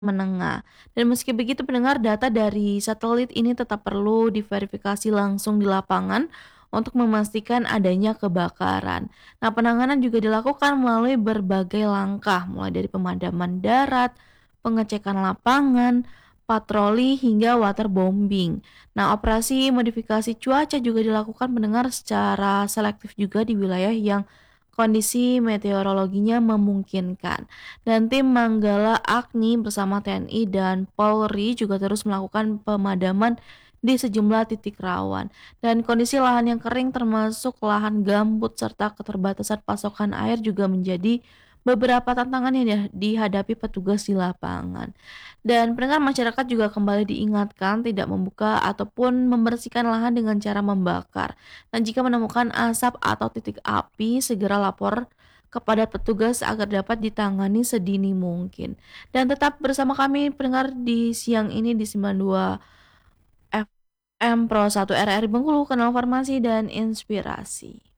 menengah. Dan meski begitu pendengar, data dari satelit ini tetap perlu diverifikasi langsung di lapangan untuk memastikan adanya kebakaran. Nah, penanganan juga dilakukan melalui berbagai langkah, mulai dari pemadaman darat, pengecekan lapangan, patroli hingga waterbombing. Nah, operasi modifikasi cuaca juga dilakukan pendengar secara selektif juga di wilayah yang kondisi meteorologinya memungkinkan. Dan tim Manggala Agni bersama TNI dan Polri juga terus melakukan pemadaman di sejumlah titik rawan. Dan kondisi lahan yang kering termasuk lahan gambut serta keterbatasan pasokan air juga menjadi beberapa tantangan yang dihadapi petugas di lapangan. Dan pendengar, masyarakat juga kembali diingatkan tidak membuka ataupun membersihkan lahan dengan cara membakar. Dan jika menemukan asap atau titik api, segera lapor kepada petugas agar dapat ditangani sedini mungkin. Dan tetap bersama kami pendengar di siang ini di 92 FM Pro 1 RRI Bengkulu, Kanal Farmasi dan Inspirasi.